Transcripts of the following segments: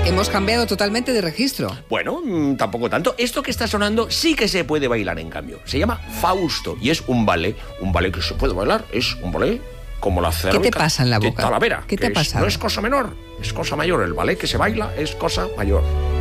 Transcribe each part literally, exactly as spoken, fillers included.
Hemos cambiado totalmente de registro. Bueno, mmm, tampoco tanto. Esto que está sonando sí que se puede bailar, en cambio. Se llama Fausto y es un ballet. Un ballet que se puede bailar. Es un ballet como la cerca. ¿Qué te pasa en la boca? De Talavera. ¿Qué te ha pasado? No es cosa menor, es cosa mayor. El ballet que se baila es cosa mayor.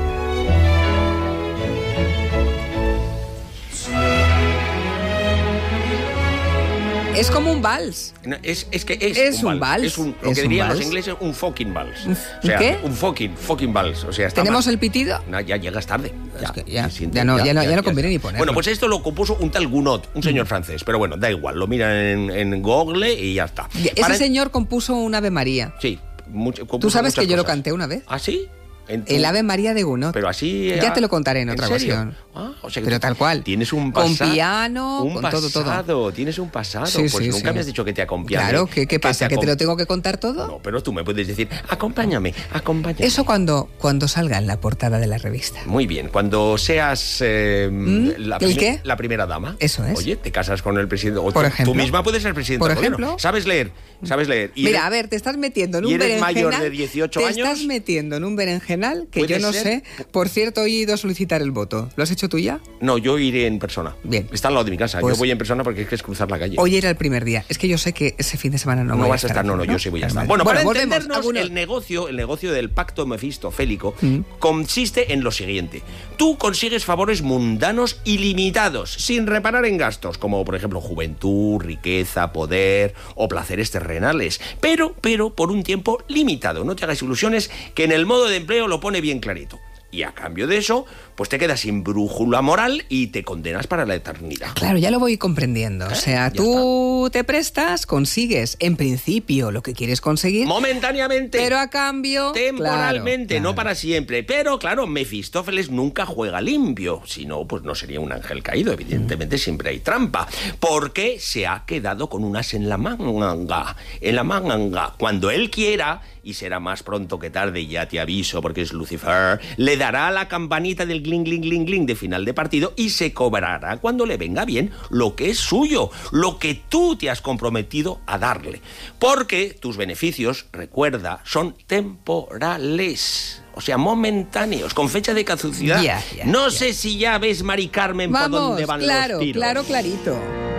Es como un vals. No, es, es que es, es un un vals. vals. Es un, lo ¿Es que un dirían vals? los ingleses, un fucking vals. ¿Un, o sea, ¿qué? Un fucking, fucking vals. O sea, está ¿Tenemos mal. el pitido? No, ya llegas tarde. Ya, Es que ya, siento, ya no, ya, ya no, ya no conviene ni ponerlo. Bueno, pues esto lo compuso un tal Gounod, un señor mm. francés. Pero bueno, da igual, lo miran en, en Google y ya está. Ese Para... señor compuso un Ave María. Sí. Mucho, ¿Tú sabes que yo cosas. lo canté una vez? ¿Ah, sí? El Ave María de Gounod. Pero así... Ya ah, te lo contaré en otra ¿en serio? ocasión. Ah, o sea que pero tal cual. Tienes un pasado. Con piano, un con pasado, todo, todo. Tienes un pasado. Sí, pues sí, nunca sí. me has dicho que te acompañe. Claro, ¿qué, qué pasa? ¿Que te, ¿Que te lo tengo que contar todo? No, pero tú me puedes decir, acompáñame, acompáñame. Eso cuando, cuando salga en la portada de la revista. Muy bien, cuando seas eh, ¿Mm? la, ¿El qué? la primera dama. Eso es. Oye, te casas con el presidente. O Por tú, ejemplo. Tú misma puedes ser presidenta. Por del gobierno. ejemplo. ¿Sabes leer? ¿Sabes leer? Mira, eres, a ver, te estás metiendo en un y eres berenjenal. mayor de dieciocho te años. Te estás metiendo en un berenjenal que ¿Puede yo no ser? sé. Por cierto, hoy he ido a solicitar el voto. ¿Lo has hecho tú ya? No, yo iré en persona. Bien. Está al lado de mi casa. Pues, yo voy en persona porque es que es cruzar la calle. Hoy era el primer día. Es que yo sé que ese fin de semana no, no voy vas a estar. No, no, ¿no? yo sí voy a estar. Vale. Bueno, bueno, para volvemos, entendernos, alguno... el negocio, el negocio del pacto mefistofélico ¿Mm? consiste en lo siguiente. Tú consigues favores mundanos ilimitados, sin reparar en gastos, como por ejemplo juventud, riqueza, poder o placeres terrenales. Pero, pero, por un tiempo limitado. No te hagas ilusiones que en el modo de empleo lo pone bien clarito. Y a cambio de eso, pues te quedas sin brújula moral y te condenas para la eternidad. Claro, ya lo voy comprendiendo. ¿Eh? O sea, Ya tú está. te prestas, consigues, en principio, lo que quieres conseguir. Momentáneamente. Pero a cambio... Temporalmente, claro, no claro. para siempre. Pero, claro, Mefistófeles nunca juega limpio. Si no, pues no sería un ángel caído. Evidentemente, mm. siempre hay trampa. Porque se ha quedado con unas en la manga. En la manga. Cuando él quiera... y será más pronto que tarde, ya te aviso, porque es Lucifer, le dará la campanita del gling, gling, gling, gling de final de partido y se cobrará cuando le venga bien lo que es suyo, lo que tú te has comprometido a darle. Porque tus beneficios, recuerda, son temporales. O sea, momentáneos, con fecha de caducidad. Ya, ya, no ya. sé si ya ves, Mari Carmen, Vamos, por dónde van claro, los tiros. claro, clarito.